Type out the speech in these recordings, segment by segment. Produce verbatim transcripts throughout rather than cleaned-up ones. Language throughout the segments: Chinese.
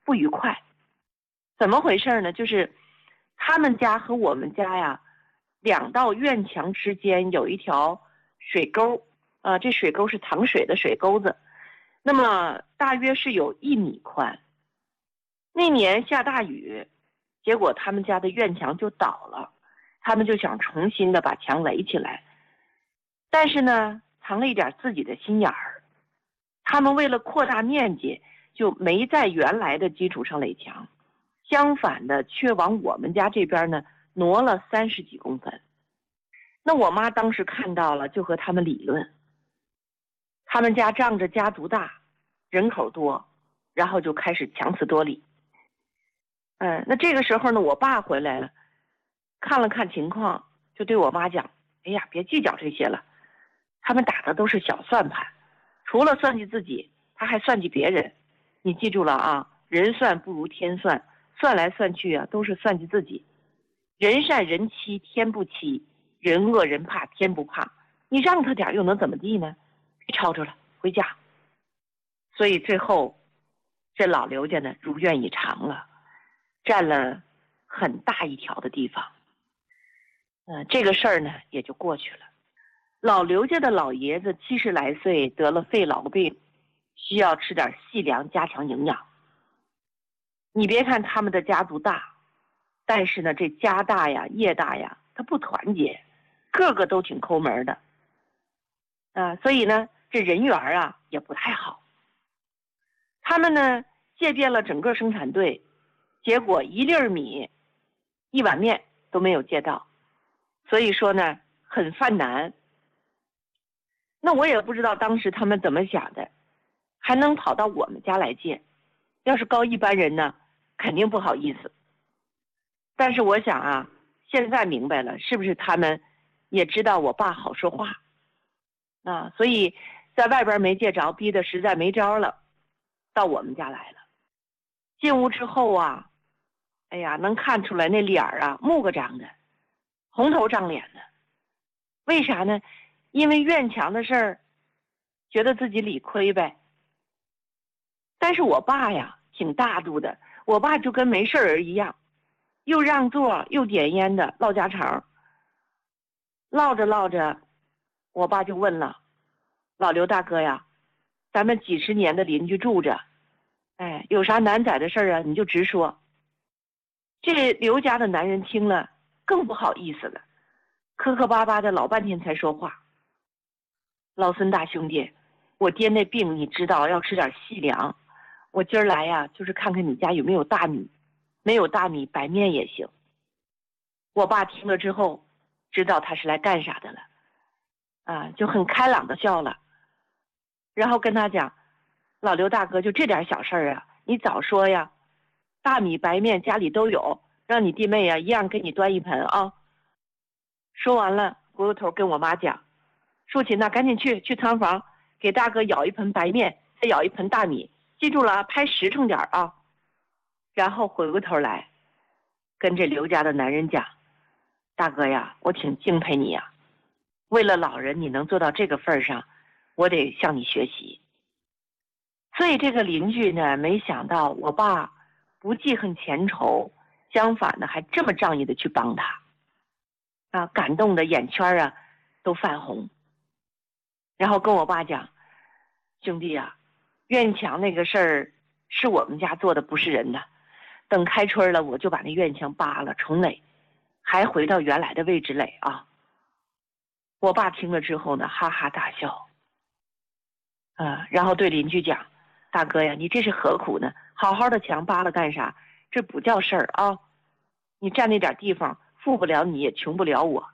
不愉快。怎么回事呢？就是他们家和我们家呀，两道院墙之间有一条水沟，啊，这水沟是藏水的水沟子，那么大约是有一米宽。那年下大雨，结果他们家的院墙就倒了，他们就想重新的把墙垒起来，但是呢，藏了一点自己的心眼儿。他们为了扩大面积，就没在原来的基础上垒墙，相反的却往我们家这边呢挪了三十几公分。那我妈当时看到了，就和他们理论。他们家仗着家族大，人口多，然后就开始强词夺理。嗯，那这个时候呢，我爸回来了，看了看情况，就对我妈讲：“哎呀，别计较这些了，他们打的都是小算盘，除了算计自己，他还算计别人。你记住了啊，人算不如天算，算来算去啊，都是算计自己。人善人欺天不欺，人恶人怕天不怕。你让他点又能怎么地呢？别吵吵了，回家。”所以最后，这老刘家呢如愿以偿了，占了很大一条的地方。嗯、呃，这个事儿呢也就过去了。老刘家的老爷子七十来岁，得了肺痨病，需要吃点细粮加强营养。你别看他们的家族大，但是呢，这家大呀业大呀，他不团结，个个都挺抠门的啊、呃，所以呢，这人缘啊也不太好。他们呢借遍了整个生产队，结果一粒米、一碗面都没有借到，所以说呢很犯难。那我也不知道当时他们怎么想的，还能跑到我们家来借。要是高一般人呢，肯定不好意思。但是我想啊，现在明白了，是不是他们也知道我爸好说话啊？所以在外边没借着，逼得实在没招了，到我们家来了。进屋之后啊，哎呀，能看出来那脸儿啊木个张的，红头胀脸的。为啥呢？因为院墙的事儿，觉得自己理亏呗。但是我爸呀挺大度的，我爸就跟没事人一样，又让座又点烟的唠家常。唠着唠着，我爸就问了：“老刘大哥呀，咱们几十年的邻居住着，哎，有啥难宰的事儿啊，你就直说。”这刘家的男人听了更不好意思了，磕磕巴巴的老半天才说话：“老孙大兄弟，我爹那病你知道，要吃点细粮。我今儿来呀，就是看看你家有没有大米，没有大米白面也行。”我爸听了之后，知道他是来干啥的了，啊，就很开朗的笑了，然后跟他讲：“老刘大哥，就这点小事儿啊，你早说呀，大米白面家里都有，让你弟妹呀一样给你端一盆啊。”说完了，回过头跟我妈讲：“淑琴呐，赶紧去去仓房给大哥舀一盆白面，再舀一盆大米，记住了啊，拍实诚点啊。”然后回过头来跟这刘家的男人讲：“大哥呀，我挺敬佩你呀，为了老人你能做到这个份上，我得向你学习。”所以这个邻居呢，没想到我爸不记恨钱仇，相反的还这么仗义的去帮他啊，感动的眼圈啊都泛红。然后跟我爸讲：“兄弟啊，院墙那个事儿是我们家做的，不是人的。等开春了，我就把那院墙扒了重垒，还回到原来的位置垒啊。”我爸听了之后呢，哈哈大笑，啊，然后对邻居讲：“大哥呀，你这是何苦呢？好好的墙扒了干啥？这不叫事儿啊！你占那点地方，富不了你也穷不了我。”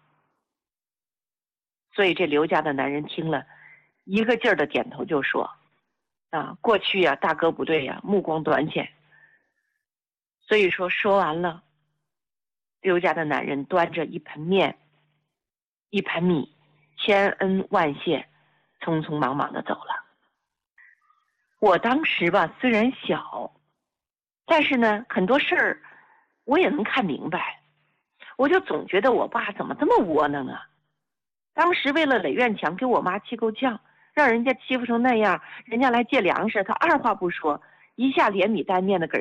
所以这刘家的男人听了，一个劲儿的点头就说：“啊，过去呀、啊，大哥不对呀、啊，目光短浅。”所以说说完了，刘家的男人端着一盆面，一盆米，千恩万谢，匆匆忙忙的走了。我当时吧虽然小，但是呢很多事儿我也能看明白，我就总觉得我爸怎么这么窝囊啊。当时为了垒院墙给我妈气够呛，让人家欺负成那样，人家来借粮食，他二话不说，一下连米带面的给